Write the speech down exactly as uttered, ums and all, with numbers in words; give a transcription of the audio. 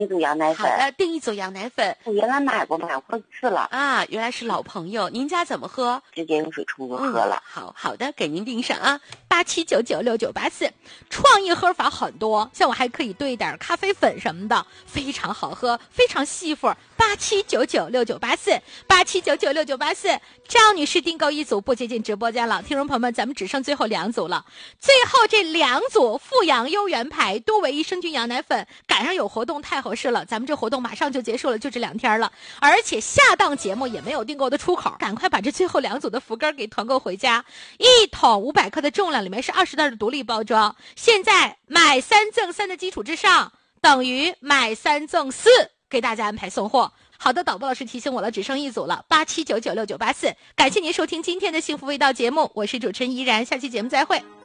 一组羊奶粉。 好的，订一组羊奶粉。 我原来买过，买过一次了啊，原来是老朋友。您家怎么喝？ 直接用水冲就喝了。 嗯、好好的，给您订上啊，八七九九六九八四。创意喝法很多，像我还可以兑一点咖啡粉什么的，非常好喝，非常细服。八七九九六九八四，八七九九六九八四。赵女士订购一组不接进直播间了，听众朋友们，咱们只剩最后两组了。最后这两组富阳优元牌多维益生菌羊奶粉，赶上有活动太合适了，咱们这活动马上就结束了，就这两天了，而且下档节目也没有订购的出口，赶快把这最后两组的福根给团购回家。一桶五百克的重量里面是二十袋的独立包装，现在买三赠三的基础之上，等于买三赠四，给大家安排送货。好的，导播老师提醒我了，只剩一组了，八七九九六九八四。感谢您收听今天的幸福味道节目，我是主持人依然，下期节目再会。